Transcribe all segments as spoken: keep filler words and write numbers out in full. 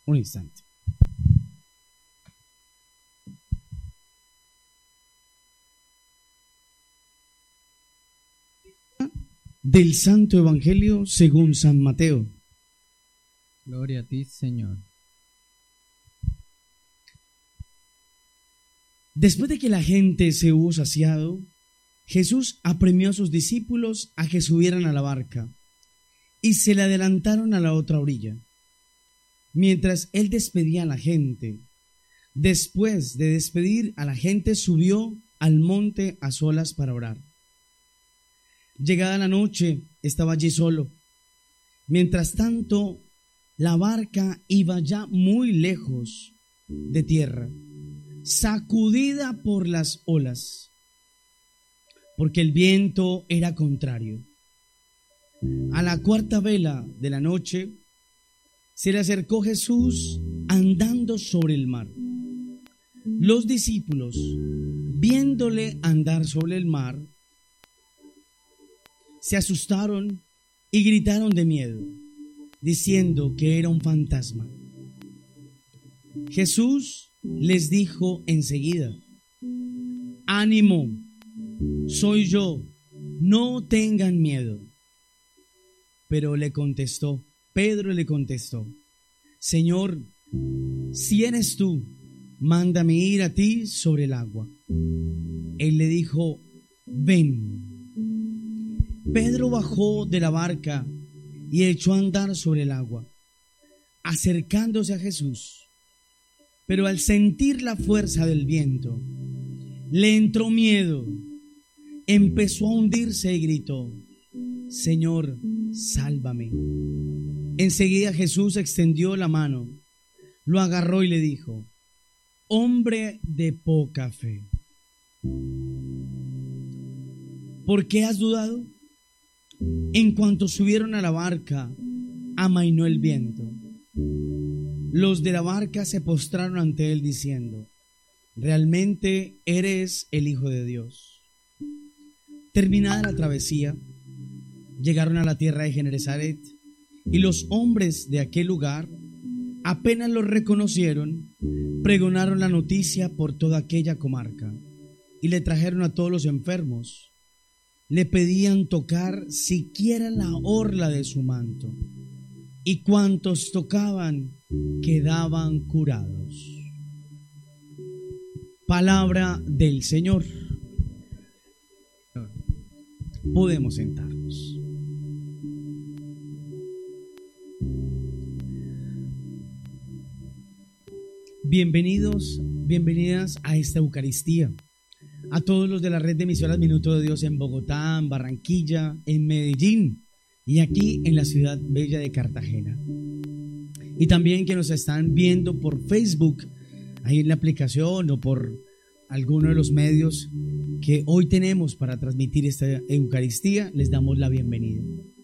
Un instante. Del Santo Evangelio según San Mateo. Gloria a ti, Señor. Después de que la gente se hubo saciado, Jesús apremió a sus discípulos a que subieran a la barca y se le adelantaron a la otra orilla, mientras él despedía a la gente. Después de despedir a la gente, subió al monte a solas para orar. Llegada la noche, estaba allí solo. Mientras tanto, la barca iba ya muy lejos de tierra, sacudida por las olas, porque el viento era contrario. A la cuarta vela de la noche, se le acercó Jesús andando sobre el mar. Los discípulos, viéndole andar sobre el mar, se asustaron y gritaron de miedo, diciendo que era un fantasma. Jesús les dijo enseguida: ánimo, soy yo, no tengan miedo. Pero le contestó, Pedro le contestó: Señor, si eres tú, mándame ir a ti sobre el agua. Él le dijo: ven. Pedro bajó de la barca y echó a andar sobre el agua, acercándose a Jesús. Pero al sentir la fuerza del viento, le entró miedo, empezó a hundirse y gritó: Señor, sálvame. Enseguida Jesús extendió la mano, lo agarró y le dijo: hombre de poca fe, ¿por qué has dudado? En cuanto subieron a la barca, amainó el viento. Los de la barca se postraron ante él diciendo: realmente eres el Hijo de Dios. Terminada la travesía, llegaron a la tierra de Genesaret, y los hombres de aquel lugar, apenas los reconocieron, pregonaron la noticia por toda aquella comarca, y le trajeron a todos los enfermos. Le pedían tocar siquiera la orla de su manto, y cuantos tocaban quedaban curados. Palabra del Señor. Podemos sentarnos. Bienvenidos, bienvenidas a esta Eucaristía. A todos los de la red de emisoras Minuto de Dios en Bogotá, en Barranquilla, en Medellín y aquí en la ciudad bella de Cartagena. Y también que nos están viendo por Facebook, ahí en la aplicación o por alguno de los medios que hoy tenemos para transmitir esta Eucaristía, les damos la bienvenida.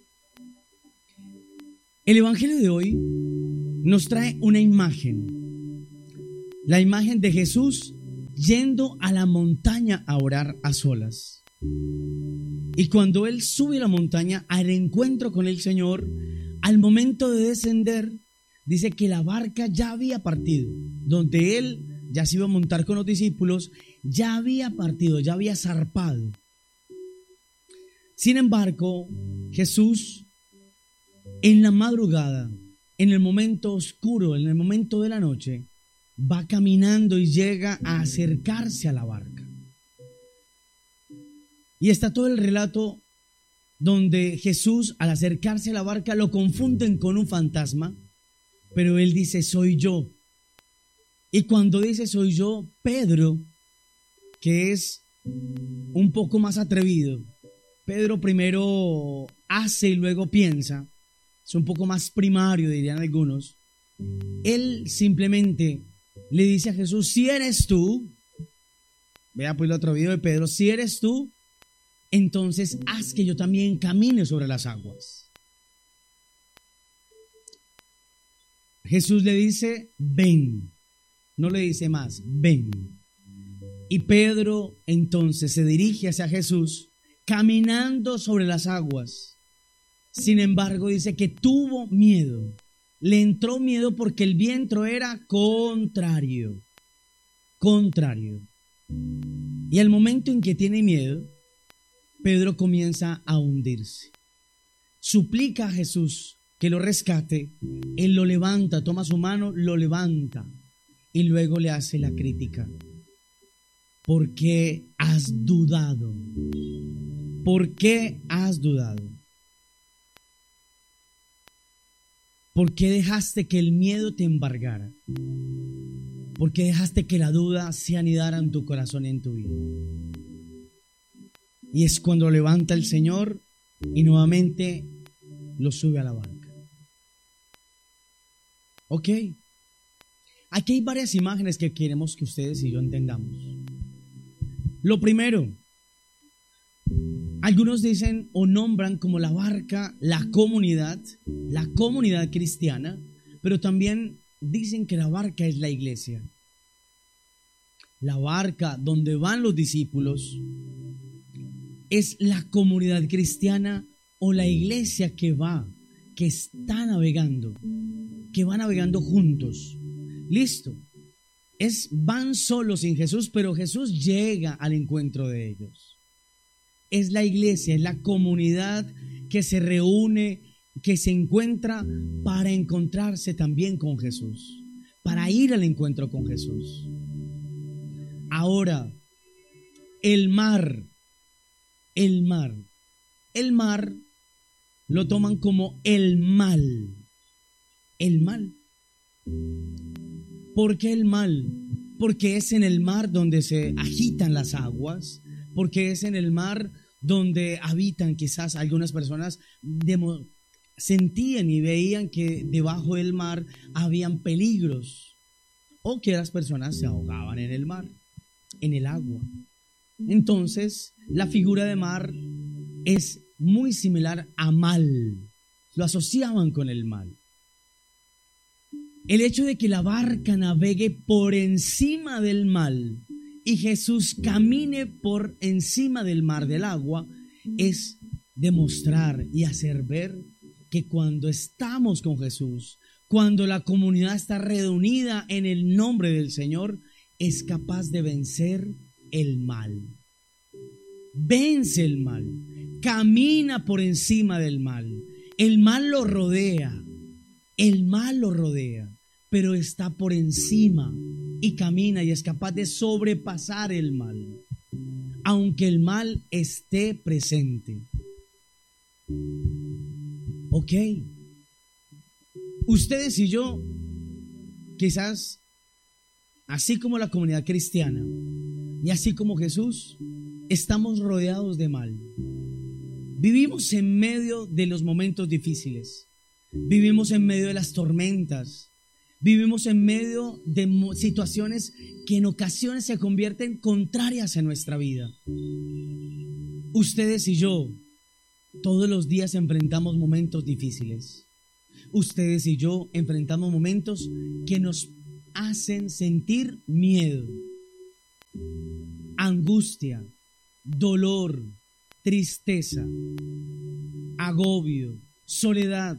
El Evangelio de hoy nos trae una imagen, la imagen de Jesús yendo a la montaña a orar a solas. Y cuando él sube a la montaña al encuentro con el Señor, al momento de descender, dice que la barca ya había partido, donde él ya se iba a montar con los discípulos, ya había partido, ya había zarpado. Sin embargo, Jesús, en la madrugada, en el momento oscuro, en el momento de la noche, va caminando y llega a acercarse a la barca. Y está todo el relato donde Jesús, al acercarse a la barca, lo confunden con un fantasma, pero él dice: soy yo. Y cuando dice soy yo, Pedro, que es un poco más atrevido, Pedro primero hace y luego piensa, es un poco más primario, dirían algunos, él simplemente le dice a Jesús: si eres tú, vea pues el otro video de Pedro, si eres tú, entonces haz que yo también camine sobre las aguas. Jesús le dice: ven. No le dice más, ven. Y Pedro entonces se dirige hacia Jesús caminando sobre las aguas. Sin embargo, dice que tuvo miedo. le entró miedo porque el viento era contrario, contrario. Y al momento en que tiene miedo, Pedro comienza a hundirse. Suplica a Jesús que lo rescate. Él lo levanta, toma su mano, lo levanta y luego le hace la crítica. ¿Por qué has dudado? ¿Por qué has dudado? ¿Por qué dejaste que el miedo te embargara? ¿Por qué dejaste que la duda se anidara en tu corazón y en tu vida? Y es cuando levanta el Señor y nuevamente lo sube a la barca. Ok. Aquí hay varias imágenes que queremos que ustedes y yo entendamos. Lo primero, algunos dicen o nombran como la barca la comunidad, la comunidad cristiana, pero también dicen que la barca es la iglesia. La barca donde van los discípulos es la comunidad cristiana o la iglesia que va, que está navegando, que va navegando juntos. Listo. Es, van solos sin Jesús, pero Jesús llega al encuentro de ellos. Es la iglesia, es la comunidad que se reúne, que se encuentra para encontrarse también con Jesús, para ir al encuentro con Jesús. Ahora, el mar, el mar, el mar lo toman como el mal, el mal. ¿Por qué el mal? Porque es en el mar donde se agitan las aguas, porque es en el mar donde habitan quizás algunas personas, demo, sentían y veían que debajo del mar habían peligros o que las personas se ahogaban en el mar, en el agua. Entonces, la figura de mar es muy similar a mal, lo asociaban con el mal. El hecho de que la barca navegue por encima del mal y Jesús camine por encima del mar del agua es demostrar y hacer ver que cuando estamos con Jesús, cuando la comunidad está reunida en el nombre del Señor, es capaz de vencer el mal. Vence el mal, camina por encima del mal. El mal lo rodea, el mal lo rodea, pero está por encima y camina y es capaz de sobrepasar el mal, aunque el mal esté presente. Ok. Ustedes y yo, quizás, así como la comunidad cristiana y así como Jesús, estamos rodeados de mal. Vivimos en medio de los momentos difíciles. Vivimos en medio de las tormentas. Vivimos en medio de situaciones que en ocasiones se convierten contrarias en nuestra vida. Ustedes y yo, todos los días enfrentamos momentos difíciles. Ustedes y yo enfrentamos momentos que nos hacen sentir miedo, angustia, dolor, tristeza, agobio, soledad.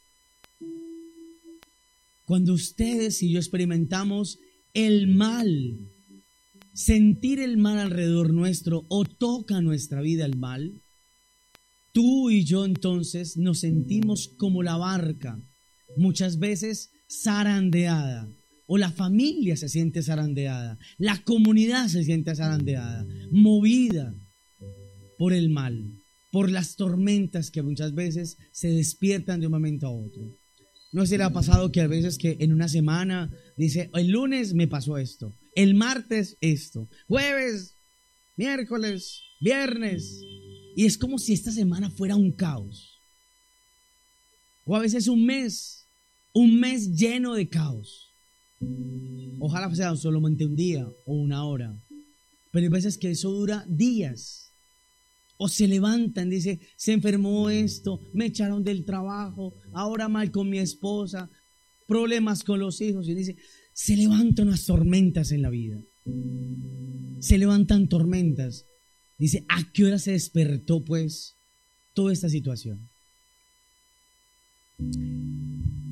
Cuando ustedes y yo experimentamos el mal, sentir el mal alrededor nuestro o toca nuestra vida el mal, tú y yo entonces nos sentimos como la barca, muchas veces zarandeada, o la familia se siente zarandeada, la comunidad se siente zarandeada, movida por el mal, por las tormentas que muchas veces se despiertan de un momento a otro. No sé si le ha pasado que a veces que en una semana dice, el lunes me pasó esto, el martes esto, jueves, miércoles, viernes, y es como si esta semana fuera un caos. O a veces un mes, un mes lleno de caos. Ojalá sea solamente un día o una hora, pero hay veces que eso dura días. O se levantan, dice, se enfermó esto, me echaron del trabajo, ahora mal con mi esposa, problemas con los hijos. Y dice, se levantan las tormentas en la vida. Se levantan tormentas. Dice, ¿a qué hora se despertó pues toda esta situación?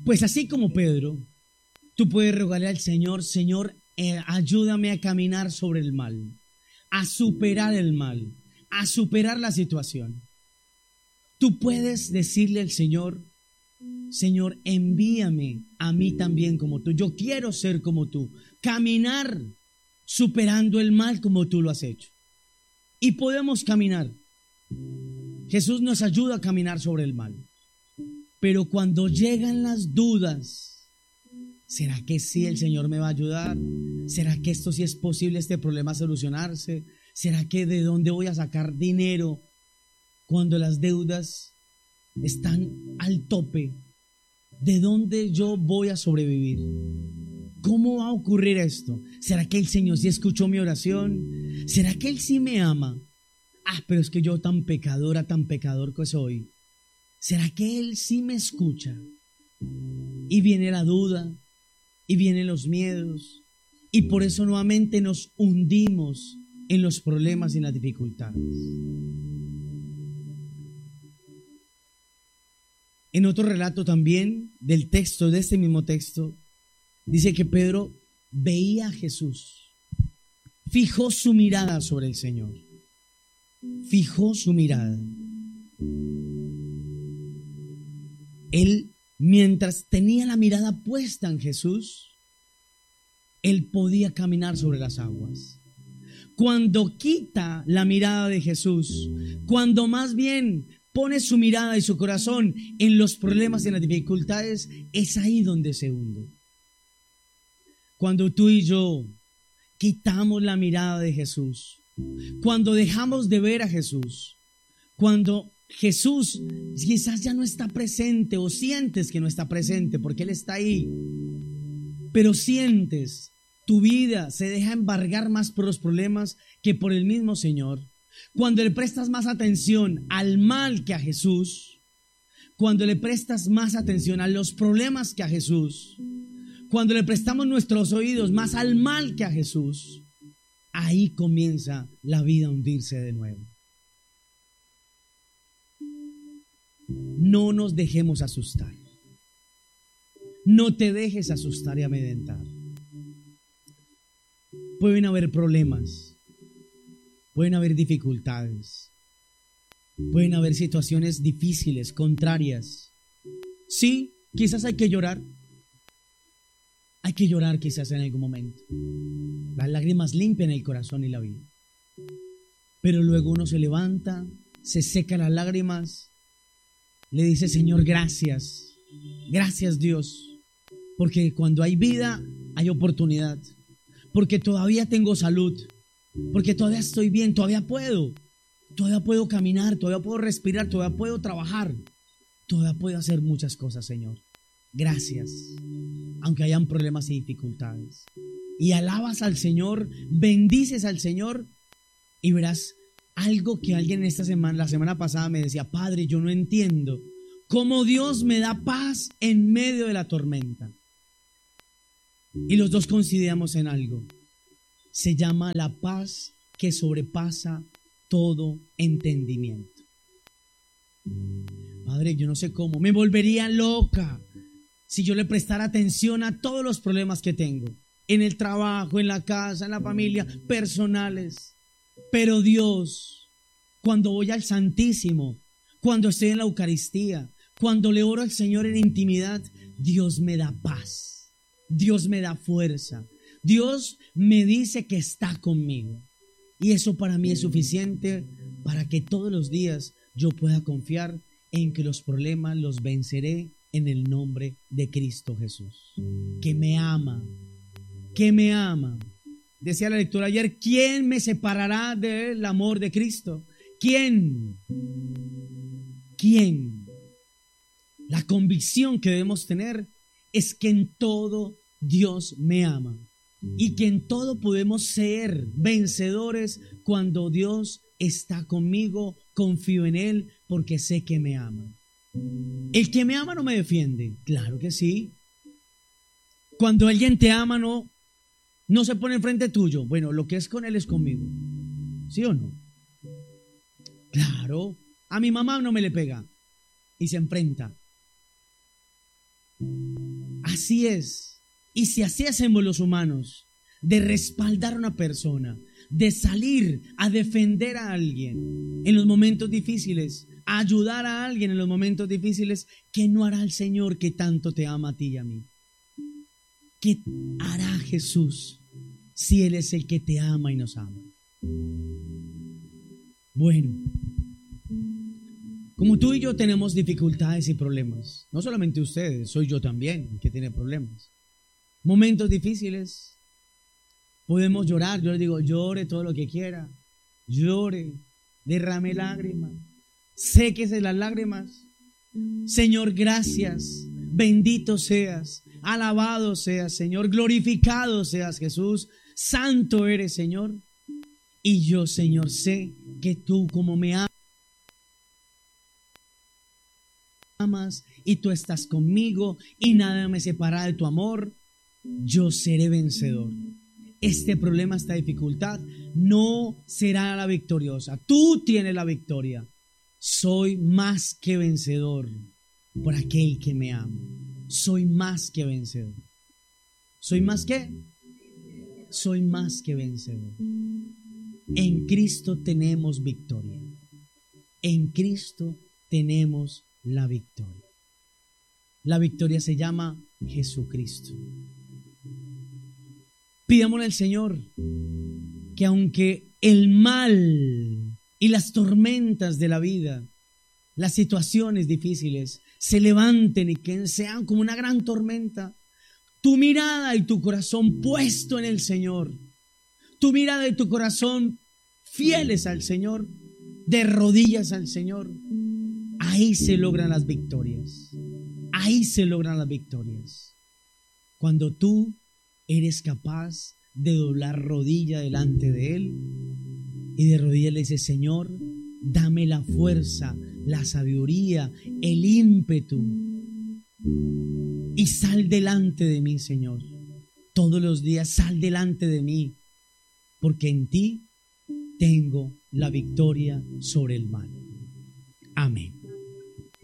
Pues así como Pedro, tú puedes rogarle al Señor, Señor, eh, ayúdame a caminar sobre el mal, a superar el mal, a superar la situación. Tú puedes decirle al Señor, Señor, envíame a mí también como tú. Yo quiero ser como tú, caminar superando el mal como tú lo has hecho. Y podemos caminar. Jesús nos ayuda a caminar sobre el mal. Pero cuando llegan las dudas, ¿será que sí el Señor me va a ayudar? ¿Será que esto sí es posible, este problema solucionarse? ¿Será que de dónde voy a sacar dinero cuando las deudas están al tope? ¿De dónde yo voy a sobrevivir? ¿Cómo va a ocurrir esto? ¿Será que el Señor sí escuchó mi oración? ¿Será que Él sí me ama? Ah, pero es que yo tan pecadora, tan pecador que soy. ¿Será que Él sí me escucha? Y viene la duda, y vienen los miedos, y por eso nuevamente nos hundimos en los problemas y en las dificultades. En otro relato también del texto, de este mismo texto, dice que Pedro veía a Jesús, fijó su mirada sobre el Señor, fijó su mirada. Él, mientras tenía la mirada puesta en Jesús, él podía caminar sobre las aguas. Cuando quita la mirada de Jesús, cuando más bien pone su mirada y su corazón en los problemas y en las dificultades, es ahí donde se hunde. Cuando tú y yo quitamos la mirada de Jesús, cuando dejamos de ver a Jesús, cuando Jesús quizás ya no está presente o sientes que no está presente porque Él está ahí, pero sientes tu vida se deja embargar más por los problemas que por el mismo Señor. Cuando le prestas más atención al mal que a Jesús, cuando le prestas más atención a los problemas que a Jesús, cuando le prestamos nuestros oídos más al mal que a Jesús, ahí comienza la vida a hundirse de nuevo. No nos dejemos asustar. No te dejes asustar y amedrentar. Pueden haber problemas, pueden haber dificultades, pueden haber situaciones difíciles, contrarias. Sí, quizás hay que llorar. Hay que llorar quizás en algún momento. Las lágrimas limpian el corazón y la vida. Pero luego uno se levanta, se seca las lágrimas, le dice, Señor, gracias. Gracias, Dios. Porque cuando hay vida, hay oportunidad. Porque todavía tengo salud. Porque todavía estoy bien, todavía puedo. Todavía puedo caminar, todavía puedo respirar, todavía puedo trabajar. Todavía puedo hacer muchas cosas, Señor. Gracias. Aunque hayan problemas y dificultades. Y alabas al Señor, bendices al Señor y verás algo que alguien esta semana, la semana pasada me decía, Padre, yo no entiendo cómo Dios me da paz en medio de la tormenta. Y los dos coincidíamos en algo. Se llama la paz que sobrepasa todo entendimiento. Padre, yo no sé cómo, me volvería loca si yo le prestara atención a todos los problemas que tengo, en el trabajo, en la casa, en la familia, personales. Pero Dios, cuando voy al Santísimo, cuando estoy en la Eucaristía, cuando le oro al Señor en intimidad, Dios me da paz, Dios me da fuerza, Dios me dice que está conmigo. Y eso para mí es suficiente para que todos los días yo pueda confiar en que los problemas los venceré en el nombre de Cristo Jesús, que me ama, que me ama. Decía la lectura ayer, ¿quién me separará del amor de Cristo? ¿Quién? ¿Quién? La convicción que debemos tener es que en todo Dios me ama y que en todo podemos ser vencedores cuando Dios está conmigo, confío en Él porque sé que me ama. El que me ama no me defiende, claro que sí. Cuando alguien te ama no, no se pone enfrente tuyo, bueno, lo que es con Él es conmigo, ¿sí o no? Claro, a mi mamá no me le pega y se enfrenta. así es. Y si así hacemos los humanos, de respaldar a una persona, de salir a defender a alguien en los momentos difíciles, a ayudar a alguien en los momentos difíciles, ¿qué no hará el Señor que tanto te ama a ti y a mí? ¿Qué hará Jesús si Él es el que te ama y nos ama? Bueno, como tú y yo tenemos dificultades y problemas, no solamente ustedes, soy yo también el que tiene problemas. Momentos difíciles, podemos llorar, yo les digo, llore todo lo que quiera, llore, derrame lágrimas, séquese las lágrimas. Señor, gracias, bendito seas, alabado seas, Señor, glorificado seas, Jesús, santo eres, Señor. Y yo, Señor, sé que tú como me amas y tú estás conmigo y nada me separa de tu amor, yo seré vencedor. Este problema, esta dificultad no será la victoriosa. Tú tienes la victoria. Soy más que vencedor por aquel que me ama. Soy más que vencedor. ¿Soy más que? Soy más que vencedor. En Cristo tenemos victoria. En Cristo tenemos la victoria. La victoria se llama Jesucristo. Pidámosle al Señor que aunque el mal y las tormentas de la vida, las situaciones difíciles, se levanten y que sean como una gran tormenta, tu mirada y tu corazón puesto en el Señor, tu mirada y tu corazón fieles al Señor, de rodillas al Señor, ahí se logran las victorias. Ahí se logran las victorias. Cuando tú eres capaz de doblar rodilla delante de Él y de rodillas le dices, Señor, dame la fuerza, la sabiduría, el ímpetu y sal delante de mí, Señor. Todos los días sal delante de mí, porque en ti tengo la victoria sobre el mal. Amén.